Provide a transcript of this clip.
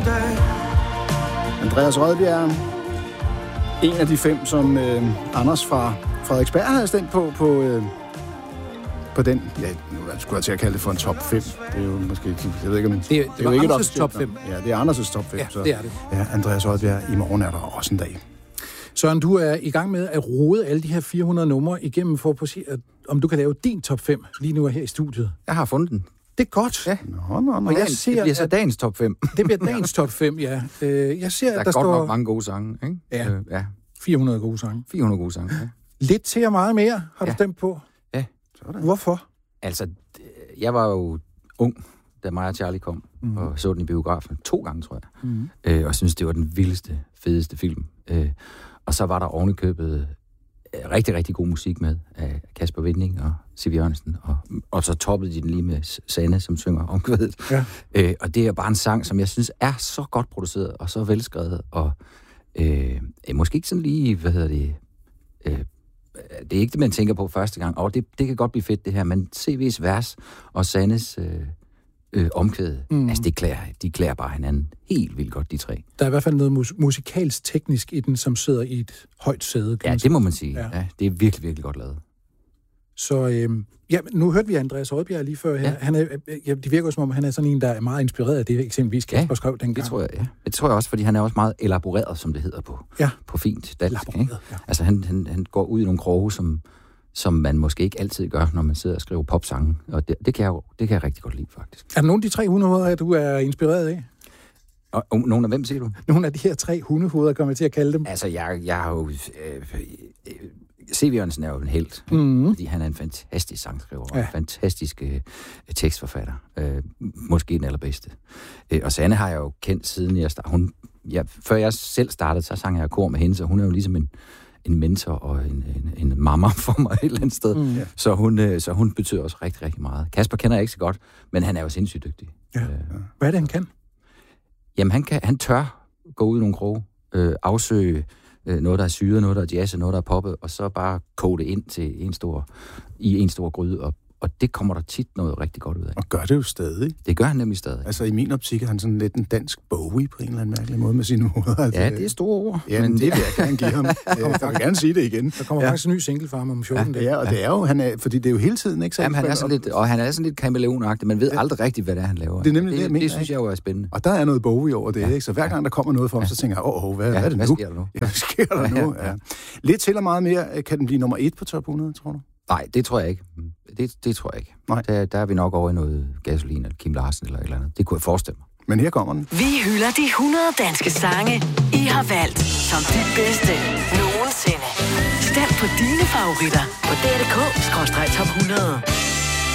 Andreas Rødbjerg. En af de 5, som Anders fra Frederiksberg havde stemt på den. Ja, nu skulle jeg til at kalde det for en top 5. Det er jo måske... Jeg ved ikke, om... Det er jo ikke Anders' top 5. Ja, det er Anders' top 5. Ja, så, det er det. Ja, Andreas Rødbjerg, i morgen er der også en dag. Søren, du er i gang med at rode alle de her 400 numre igennem for at se, om du kan lave din top 5 lige nu her i studiet. Jeg har fundet den. Det er godt. Ja. Nå. Og jeg ser, det bliver så dagens top 5. Det bliver dagens top 5, ja. Jeg ser, der at der står... godt nok mange gode sange, ikke? Ja. 400 gode sange. 400 gode sange, ja. Lidt til og meget mere, har du stemt på. Ja. Sådan. Hvorfor? Altså, jeg var jo ung, da mig og Charlie kom, og så den i biografen 2 gange, tror jeg. Og synes det var den vildeste, fedeste film. Og så var der ovenikøbet rigtig, rigtig god musik med af Kasper Winding og Siv Jørgensen. Og så toppede de den lige med Sanne, som synger omkvædet. Ja. Og det er bare en sang, som jeg synes er så godt produceret og så velskrevet. Og måske ikke sådan lige, det er ikke det, man tænker på første gang. Det kan godt blive fedt, det her, men CV's vers og Sannes omkvædet, altså de klæder bare hinanden helt vildt godt, de 3. Der er i hvert fald noget musikalsk teknisk i den, som sidder i et højt sæde. Ja, det må man sige. Ja, det er virkelig, virkelig godt lavet. Så nu hørte vi Andreas Rødbjerg lige før her. Ja. Det virker som om, han er sådan en, der er meget inspireret af det, eksempelvis Kasper skrev dengang. Det tror jeg, ja. Det tror jeg også, fordi han er også meget elaboreret, som det hedder på fint dansk. Ikke? Ja. Altså, han går ud i nogle kroge, som man måske ikke altid gør, når man sidder og skriver popsange. Og det kan jeg rigtig godt lide, faktisk. Er der nogle af de 3 hundehoveder, du er inspireret af? Og nogle af hvem, siger du? Nogle af de her 3 hundehoveder, kommer jeg til at kalde dem. Altså, jeg har jo... C.V. Jørgensen er jo en helt, fordi han er en fantastisk sangskriver og en fantastisk tekstforfatter. Måske den allerbedste. Og Sanne har jeg jo kendt siden jeg startede. Før jeg selv startede, så sang jeg kor med hende, så hun er jo ligesom en mentor og en mamma for mig et eller andet sted. Så hun betyder også rigtig, rigtig meget. Kasper kender jeg ikke så godt, men han er jo sindssygt dygtig. Ja. Hvad er det, han kan? Jamen, han tør gå ud i nogle kroge, afsøge noget, der er syret, noget, der er jazz, noget, der er poppet, og så bare koge det ind til en stor gryde, og det kommer der tit noget rigtig godt ud af. Og gør det jo stadig. Det gør han nemlig stadig. Altså, i min optik er han sådan lidt en dansk Bowie på en eller anden mærkelig måde med sine hoveder. Altså, ja, det er store ord. Ja, men det vil jeg gerne give ham. Jeg vil gerne sige det igen. Der kommer faktisk en ny single fra ham om 14 dage. Ja, og det er jo, fordi det er jo hele tiden, ikke? Jamen, han er sådan lidt kameleonagtig. Man ved aldrig rigtigt, hvad det er, han laver. Det er nemlig det synes jeg jo er spændende. Og der er noget Bowie over det, ikke? Så hver gang der kommer noget fra ham, så tænker jeg, hvad er det nu? Hvad sker der nu? Ja, hvad sker der nu? Ja. Lidt til og meget mere. Kan den blive nummer 1 på top 100, tror du? Nej, det tror jeg ikke. Det tror jeg ikke. Nej. Der er vi nok over i noget Gasolin eller Kim Larsen eller et eller andet. Det kunne jeg forestille mig. Men her kommer den. Vi hylder de 100 danske sange, I har valgt som de bedste nogensinde. Stem på dine favoritter på DRK/top 100.